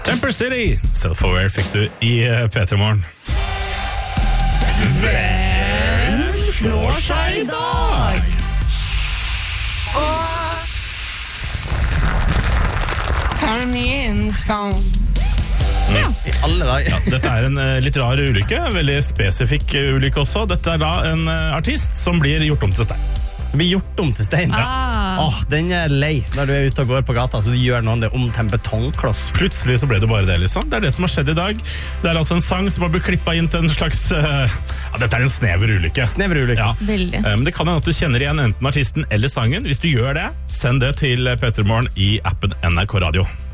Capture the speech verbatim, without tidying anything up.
Temper City, Self-Aware fikk du i P tre Morgen. Hvem slår seg i dag? Turn me in, stone. Ja. I alle dager. Ja, dette er en uh, litt rar ulykke, en veldig spesifikk uh, ulykke også. Dette er da en uh, artist som blir gjort om til stein. Som blir gjort om til stein? Ah. Ja. Åh, den er lei når du er ute og går på gata, så du gjør noen det om til en betongkloss. Plutselig så ble det bare det, liksom. Det er det som har skjedd i dag. Det er altså en sang som har blitt klippet inn til en slags... Uh, ja, dette er en snever ulykke. Snever ulykke. Ja. Veldig. Men um, det kan hende at du kjenner igjen enten artisten eller sangen. Hvis du gjør det, send det til P tre Morgen i appen N R K Radio.